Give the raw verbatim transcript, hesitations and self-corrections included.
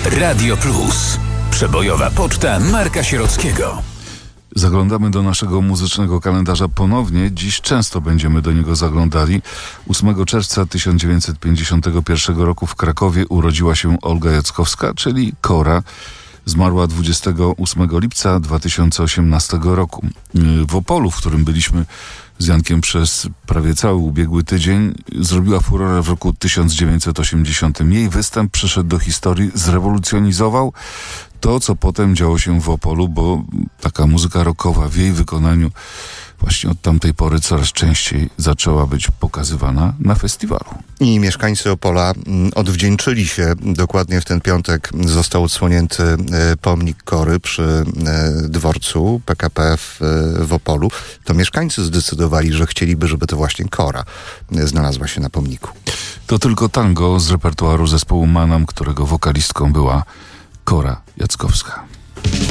Radio Plus. Przebojowa poczta Marka Sierockiego. Zaglądamy do naszego muzycznego kalendarza ponownie. Dziś często będziemy do niego zaglądali. ósmego czerwca tysiąc dziewięćset pięćdziesiątego pierwszego roku w Krakowie urodziła się Olga Jackowska, czyli Kora. Zmarła dwudziestego ósmego lipca dwa tysiące osiemnastego roku. W Opolu, w którym byliśmy z Jankiem przez prawie cały ubiegły tydzień, zrobiła furorę w roku tysiąc dziewięćset osiemdziesiątym. Jej występ przeszedł do historii, zrewolucjonizował to, co potem działo się w Opolu, bo taka muzyka rockowa w jej wykonaniu właśnie od tamtej pory coraz częściej zaczęła być pokazywana na festiwalu. I mieszkańcy Opola odwdzięczyli się. Dokładnie w ten piątek został odsłonięty pomnik Kory przy dworcu P K P w, w Opolu. To mieszkańcy zdecydowali, że chcieliby, żeby to właśnie Kora znalazła się na pomniku. To tylko tango z repertuaru zespołu Manam, którego wokalistką była Kora Jackowska.